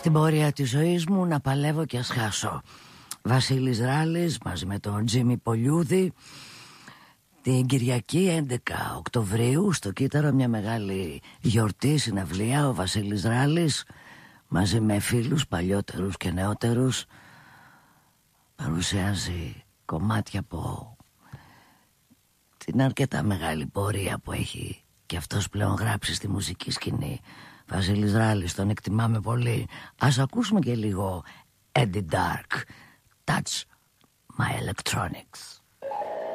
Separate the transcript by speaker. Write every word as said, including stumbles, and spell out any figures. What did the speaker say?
Speaker 1: στην πορεία της ζωής μου να παλεύω και ας χάσω. Βασίλης Ράλης μαζί με τον Τζίμι Πολιούδη. Την Κυριακή έντεκα Οκτωβρίου στο Κύτταρο, μια μεγάλη γιορτή, συναυλία. Ο Βασίλης Ράλης μαζί με φίλους παλιότερους και νεότερους παρουσιάζει κομμάτια από την αρκετά μεγάλη πορεία που έχει και αυτός πλέον γράψει στη μουσική σκηνή. Βασίλης Ράλης, τον εκτιμάμε πολύ. Ας ακούσουμε και λίγο Eddie Dark, Touch My Electronics.